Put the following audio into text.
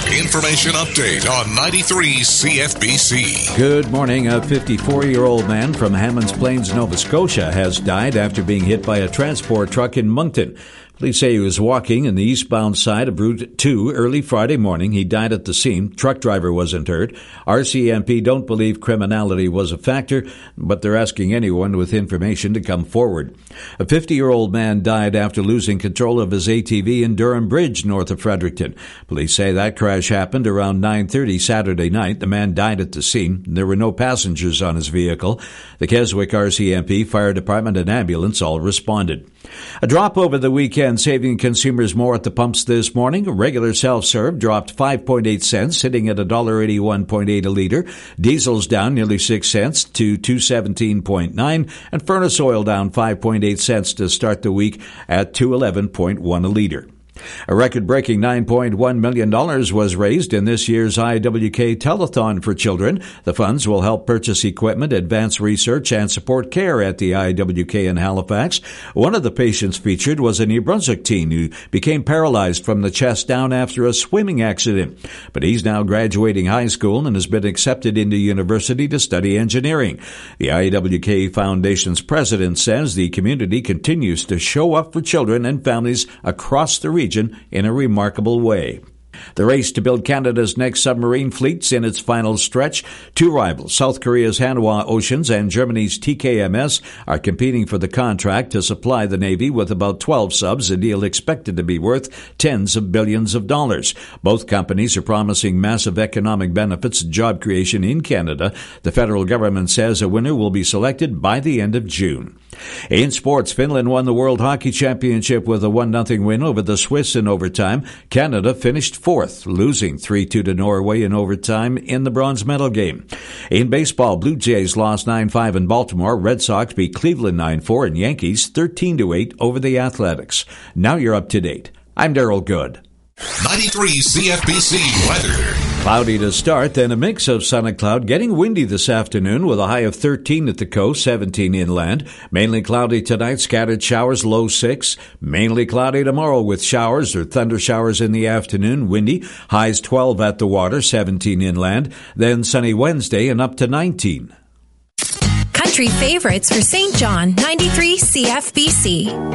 Information update on 93 CFBC. Good morning. A 54-year-old man from Hammonds Plains, Nova Scotia has died after being hit by a transport truck in Moncton. Police say he was walking in the eastbound side of Route 2 early Friday morning. He died at the scene. Truck driver wasn't hurt. RCMP don't believe criminality was a factor, but they're asking anyone with information to come forward. A 50-year-old man died after losing control of his ATV in Durham Bridge, north of Fredericton. Police say that crash happened around 9:30 Saturday night. The man died at the scene. There were no passengers on his vehicle. The Keswick RCMP, Fire Department, and ambulance all responded. A drop over the weekend, saving consumers more at the pumps this morning. A regular self-serve dropped 5.8 cents, sitting at $1.81.8 a liter. Diesel's down nearly 6 cents to $2.17.9, and furnace oil down 5.8 cents to start the week at $2.11.1 a liter. A record-breaking $9.1 million was raised in this year's IWK Telethon for Children. The funds will help purchase equipment, advance research, and support care at the IWK in Halifax. One of the patients featured was a New Brunswick teen who became paralyzed from the chest down after a swimming accident. But he's now graduating high school and has been accepted into university to study engineering. The IWK Foundation's president says the community continues to show up for children and families across the region in a remarkable way. The race to build Canada's next submarine fleet's in its final stretch. Two rivals, South Korea's Hanwha Oceans and Germany's TKMS, are competing for the contract to supply the Navy with about 12 subs, a deal expected to be worth tens of billions of dollars. Both companies are promising massive economic benefits and job creation in Canada. The federal government says a winner will be selected by the end of June. In sports, Finland won the World Hockey Championship with a 1-0 win over the Swiss in overtime. Canada finished fourth, losing 3-2 to Norway in overtime in the bronze medal game. In baseball, Blue Jays lost 9-5 in Baltimore. Red Sox beat Cleveland 9-4, and Yankees 13-8 over the Athletics. Now you're up to date. I'm Daryl Good. 93 CFBC weather. Cloudy to start, then a mix of sun and cloud. Getting windy this afternoon with a high of 13 at the coast, 17 inland. Mainly cloudy tonight, scattered showers, low 6. Mainly cloudy tomorrow with showers or thunder showers in the afternoon, windy. Highs 12 at the water, 17 inland. Then sunny Wednesday and up to 19. Country favorites for St. John, 93 CFBC.